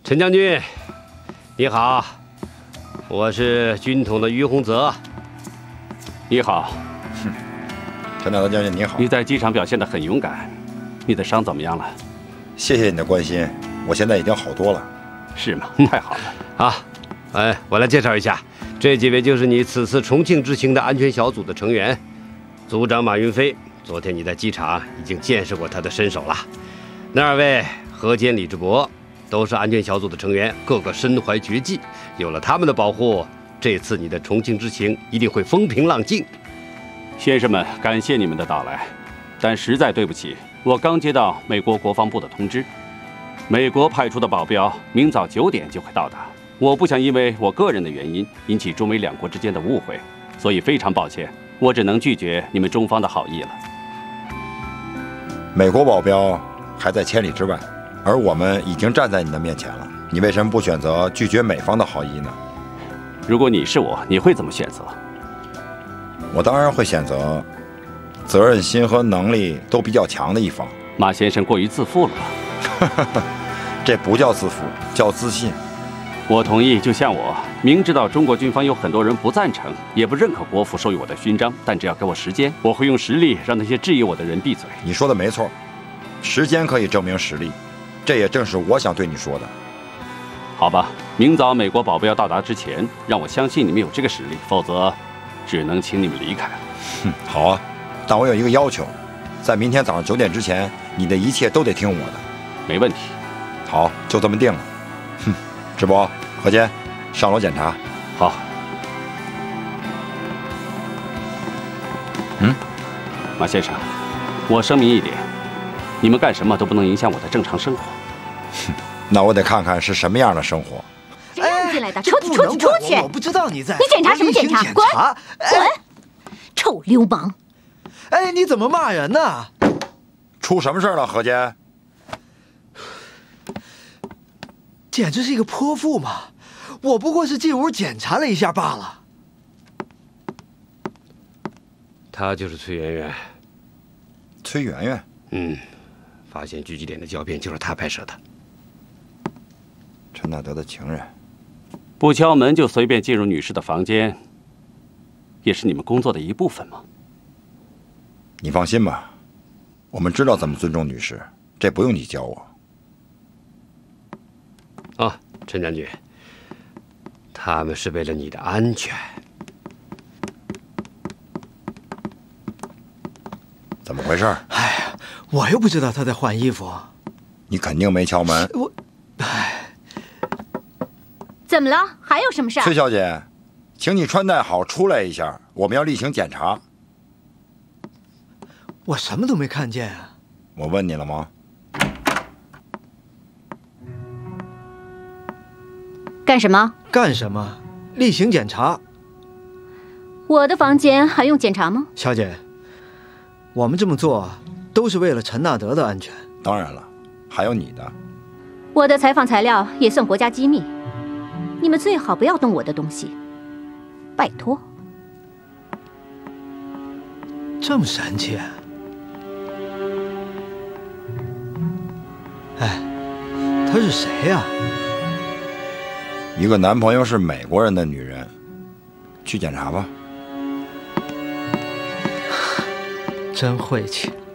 陈将军，你好，我是军统的于洪泽。 你好， 陈大德将军你好。 你在机场表现得很勇敢，你的伤怎么样了？ 谢谢你的关心，我现在已经好多了。 是吗？太好了。 啊，我来介绍一下，这几位就是你此次重庆之行的安全小组的成员。组长马云飞，昨天你在机场已经见识过他的身手了。那2位何坚、李志博，都是安全小组的成员，个个身怀绝技。有了他们的保护，这次你的重庆之行一定会风平浪静。 先生们，感谢你们的到来，但实在对不起，我刚接到美国国防部的通知，美国派出的保镖明早9点就会到达。我不想因为我个人的原因引起中美2国之间的误会，所以非常抱歉，我只能拒绝你们中方的好意了。 美国保镖还在千里之外，而我们已经站在你的面前了，你为什么不选择拒绝美方的好意呢？ 如果你是我，你会怎么选择？ 我当然会选择责任心和能力都比较强的一方。 马先生过于自负了吧？ 这不叫自负，叫自信。 我同意，就像我明知道中国军方有很多人不赞成，也不认可国府授予我的勋章，但只要给我时间，我会用实力让那些质疑我的人闭嘴。 你说的没错，时间可以证明实力，这也正是我想对你说的。 好吧，明早美国保镖到达之前，让我相信你们有这个实力，否则只能请你们离开了。 好啊，但我有一个要求，在明天早上9点之前，你的一切都得听我的。 没问题。 好，就这么定了。志博、何坚，上楼检查。 好。马先生，我声明一点，你们干什么都不能影响我的正常生活。 那我得看看是什么样的生活。 谁让你进来的？出去！出去！出去！ 我不知道你在。 你检查什么检查？滚！滚！臭流氓！ 哎，你怎么骂人呢？ 出什么事了，何坚？ 简直是一个泼妇嘛！我不过是进屋检查了一下罢了。 她就是崔媛媛。 崔媛媛？ 发现狙击点的胶片就是她拍摄的。 陈大德的情人。 不敲门就随便进入女士的房间，也是你们工作的一部分吗？ 你放心吧，我们知道怎么尊重女士，这不用你教我。 陈将军，他们是为了你的安全。 怎么回事？ 哎呀，我又不知道他在换衣服。 你肯定没敲门。 怎么了？还有什么事儿？ 崔小姐，请你穿戴好出来一下，我们要例行检查。 我什么都没看见啊。 我问你了吗？ 干什么？ 干什么？例行检查。 我的房间还用检查吗？ 小姐，我们这么做都是为了陈纳德的安全。 当然了，还有你的。 我的采访材料也算国家机密，你们最好不要动我的东西，拜托。 这么神气啊？哎，她是谁呀？ 一个男朋友是美国人的女人，去检查吧。 真晦气。